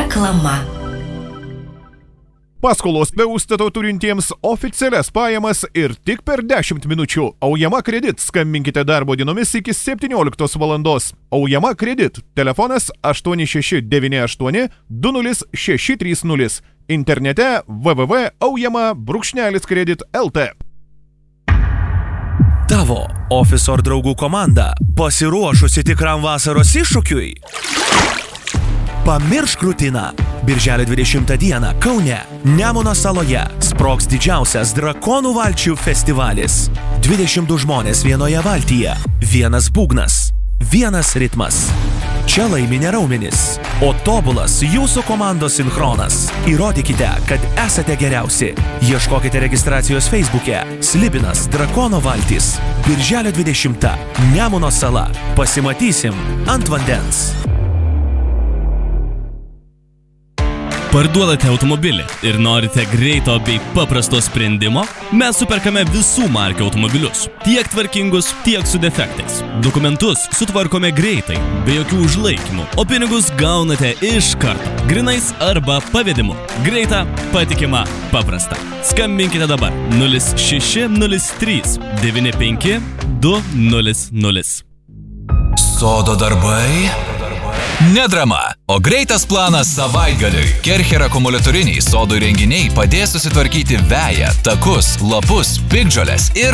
Reklama. Paskolos be užstato turintiems oficialias pajamas ir tik per 10 minučių. Aujama Kredit. Skambinkite darbo dienomis iki 17 valandos. Aujama Kredit. Telefonas 8698 20630. Internete www.aujama-kredit.lt. Tavo ofiso ar draugų komanda pasiruošusi tikram vasaros iššūkiui? Pamiršk rutiną. Birželio 20 dieną Kaune, Nemuno saloje sprogs didžiausias drakonų valčių festivalis. 22 žmonės vienoje valtyje, vienas būgnas, vienas ritmas. Čia laimi ne raumenis, o tobulas jūsų komandos sinchronas. Įrodykite, kad esate geriausi. Ieškokite registracijos Facebook'e. Slibinas Drakono valtys. Birželio 20 Nemuno sala. Pasimatysim ant vandens. Parduodate automobilį ir norite greito bei paprasto sprendimo? Mes superkame visų markių automobilius, tiek tvarkingus, tiek su defektais. Dokumentus sutvarkome greitai, be jokių užlaikymų, o pinigus gaunate iš karto, grinais arba pavedimu. Greita, patikima, paprasta. Skambinkite dabar 0603 95 200. Sodo darbai? Nedrama, o greitas planas savaitgaliui. Kercher akumuliatoriniai sodų įrenginiai padės susitvarkyti veją, takus, lapus, piktžoles ir